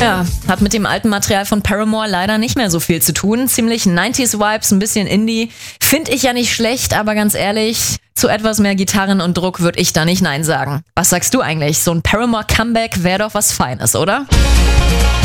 Ja, hat mit dem alten Material von Paramore leider nicht mehr so viel zu tun. Ziemlich 90s-Vibes, ein bisschen Indie. Finde ich ja nicht schlecht, aber ganz ehrlich, zu etwas mehr Gitarren und Druck würde ich da nicht Nein sagen. Was sagst du eigentlich? So ein Paramore-Comeback wäre doch was Feines, oder?